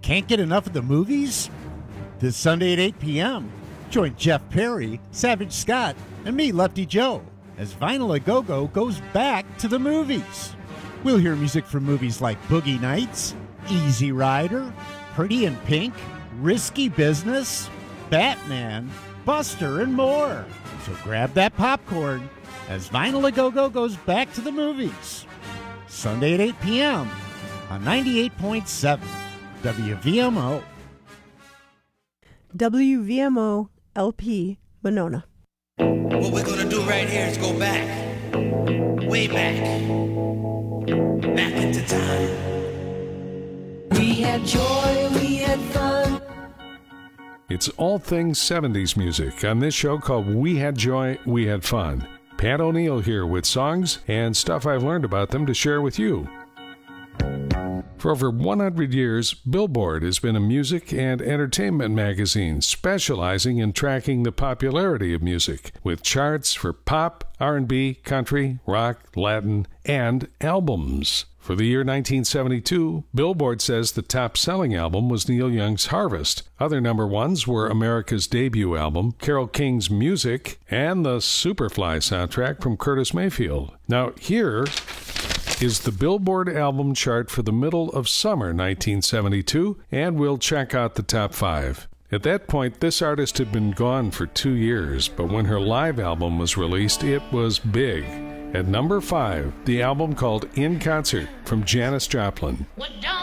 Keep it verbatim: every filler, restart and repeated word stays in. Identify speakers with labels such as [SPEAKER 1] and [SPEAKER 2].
[SPEAKER 1] Can't get enough of the movies? This Sunday at eight p.m., join Jeff Perry, Savage Scott, and me, Lefty Joe, as Vinyl A Go-Go goes back to the movies. We'll hear music from movies like Boogie Nights, Easy Rider, Pretty in Pink, Risky Business, Batman, Buster, and more. So grab that popcorn as Vinyl A Go-Go goes back to the movies. Sunday at eight p.m. on ninety-eight point seven W V M O.
[SPEAKER 2] W V M O L P Monona.
[SPEAKER 3] What we're gonna do right here is go back, way back, back into time.
[SPEAKER 4] We had joy, we had fun.
[SPEAKER 5] It's all things seventies music on this show called We Had Joy, We Had Fun. Pat O'Neill here with songs and stuff I've learned about them to share with you. For over one hundred years, Billboard has been a music and entertainment magazine specializing in tracking the popularity of music, with charts for pop, R and B, country, rock, Latin, and albums. For the year nineteen seventy-two, Billboard says the top-selling album was Neil Young's Harvest. Other number ones were America's debut album, Carole King's Music, and the Superfly soundtrack from Curtis Mayfield. Now, here is the Billboard album chart for the middle of summer nineteen seventy-two, and we'll check out the top five. At that point, this artist had been gone for two years, but when her live album was released, it was big. At number five, the album called In Concert from Janis Joplin.
[SPEAKER 6] Well, don't